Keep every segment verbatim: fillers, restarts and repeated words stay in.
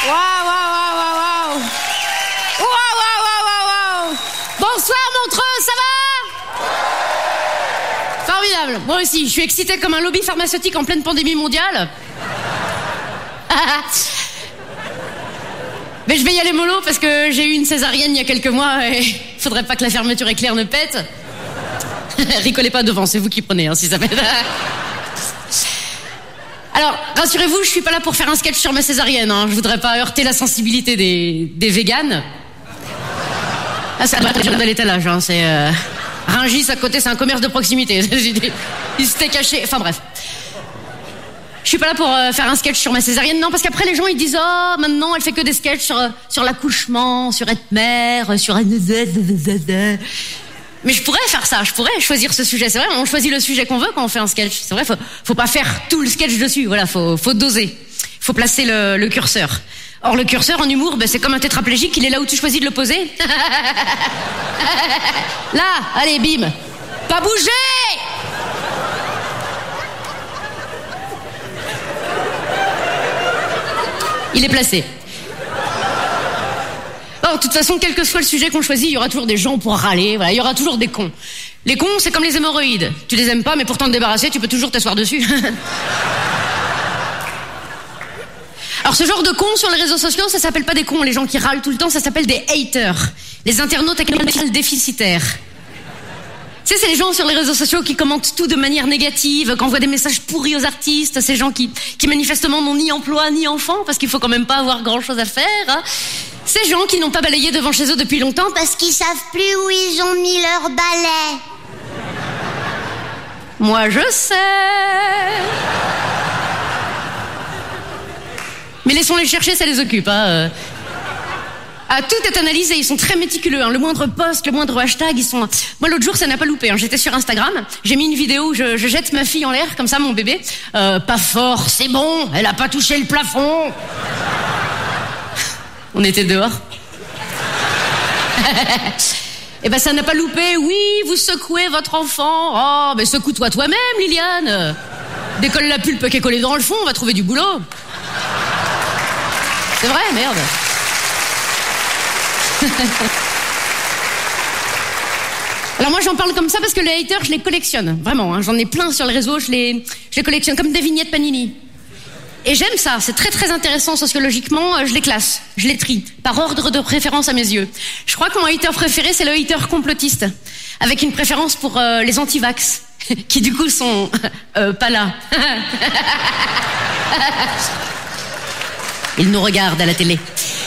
Waouh, waouh, waouh, waouh. Waouh, waouh, waouh, waouh, waouh. Bonsoir, Montreux, ça va? Formidable. Moi aussi, je suis excitée comme un lobby pharmaceutique en pleine pandémie mondiale. Mais je vais y aller mollo parce que j'ai eu une césarienne il y a quelques mois et faudrait pas que la fermeture éclair ne pète. Rigolez pas devant, c'est vous qui prenez, hein, si ça fait... Alors, rassurez-vous, je suis pas là pour faire un sketch sur ma césarienne, hein. Je voudrais pas heurter la sensibilité des, des véganes. Ah, ça va être de l'étalage, hein. C'est... Euh... Rungis à côté, c'est un commerce de proximité. Il s'était caché... Enfin bref. Je suis pas là pour euh, faire un sketch sur ma césarienne, non, parce qu'après les gens ils disent oh maintenant elle fait que des sketchs sur euh, sur l'accouchement, sur être mère, sur un. Mais je pourrais faire ça, je pourrais choisir ce sujet. C'est vrai, on choisit le sujet qu'on veut quand on fait un sketch. C'est vrai, faut faut pas faire tout le sketch dessus. Voilà, faut faut doser, faut placer le, le curseur. Or le curseur en humour, ben, c'est comme un tétraplégique, il est là où tu choisis de le poser. Là, allez, bim, pas bouger. Il est placé. Oh, de toute façon, quel que soit le sujet qu'on choisit, il y aura toujours des gens pour râler, voilà, il y aura toujours des cons. Les cons, c'est comme les hémorroïdes. Tu les aimes pas, mais pour t'en débarrasser, tu peux toujours t'asseoir dessus. Alors, ce genre de cons sur les réseaux sociaux, ça s'appelle pas des cons, les gens qui râlent tout le temps, ça s'appelle des haters. Les internautes avec un mental déficitaire. Tu sais, c'est les gens sur les réseaux sociaux qui commentent tout de manière négative, qui envoient des messages pourris aux artistes, ces gens qui, qui manifestement n'ont ni emploi ni enfant, parce qu'il faut quand même pas avoir grand chose à faire, hein. Ces gens qui n'ont pas balayé devant chez eux depuis longtemps, parce qu'ils savent plus où ils ont mis leur balai. Moi je sais. Mais laissons-les chercher, ça les occupe, hein. Ah, tout est analysé, ils sont très méticuleux, hein. Le moindre post, le moindre hashtag, ils sont... Moi, l'autre jour, ça n'a pas loupé, hein. J'étais sur Instagram, j'ai mis une vidéo où je, je jette ma fille en l'air, comme ça, mon bébé. Euh, pas fort, c'est bon, elle a pas touché le plafond. On était dehors. Eh ben, ça n'a pas loupé. Oui, vous secouez votre enfant. Oh, mais secoue-toi toi-même, Liliane. Décolle la pulpe qui est collée dans le fond, on va trouver du boulot. C'est vrai, merde. Alors moi j'en parle comme ça parce que les haters je les collectionne, vraiment, hein. J'en ai plein sur les réseaux, je les, je les collectionne comme des vignettes Panini. Et j'aime ça, c'est très très intéressant sociologiquement, je les classe, je les trie, par ordre de préférence à mes yeux. Je crois que mon hater préféré c'est le hater complotiste, avec une préférence pour euh, les anti-vax, qui du coup sont euh, pas là. Ils nous regardent à la télé.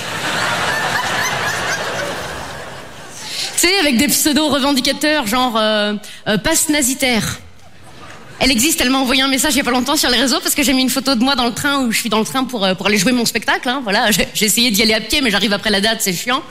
Tu sais, avec des pseudo-revendicateurs, genre euh, euh, passe nazitaire. Elle existe, elle m'a envoyé un message il y a pas longtemps sur les réseaux parce que j'ai mis une photo de moi dans le train où je suis dans le train pour, euh, pour aller jouer mon spectacle. Hein, voilà, j'ai, j'ai essayé d'y aller à pied, mais j'arrive après la date, c'est chiant.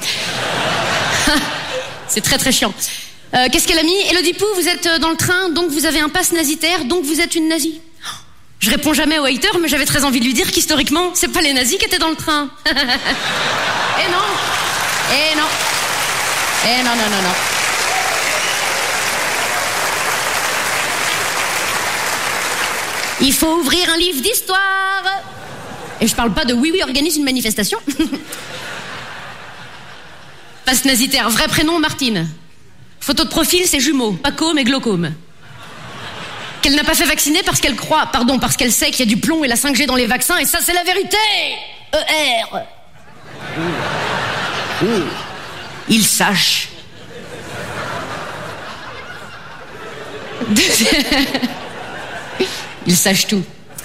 C'est très très chiant. Euh, qu'est-ce qu'elle a mis? Élodie Pou, vous êtes dans le train, donc vous avez un passe nazitaire, donc vous êtes une nazie. Je réponds jamais aux haters, mais j'avais très envie de lui dire qu'historiquement, c'est pas les nazis qui étaient dans le train. Eh non, eh non. Eh non, non, non, non. Il faut ouvrir un livre d'histoire. Et je parle pas de oui, oui, organise une manifestation. Passe nazitaire, vrai prénom Martine. Photo de profil, c'est jumeaux, Paco mais glaucome. Qu'elle n'a pas fait vacciner parce qu'elle croit, pardon, parce qu'elle sait qu'il y a du plomb et la cinq G dans les vaccins, et ça, c'est la vérité. E R. Mmh. Mmh. Il sache. Il sache tout.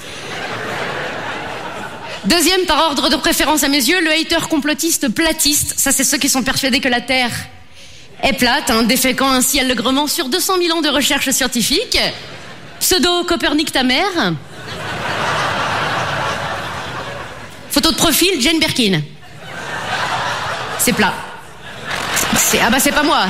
Deuxième, par ordre de préférence à mes yeux, le hater complotiste platiste. Ça, c'est ceux qui sont persuadés que la Terre est plate, hein, déféquant ainsi allègrement sur deux cent mille ans de recherche scientifique. Pseudo Copernic ta mère. Photo de profil, Jane Birkin. C'est plat. C'est... Ah bah c'est pas moi.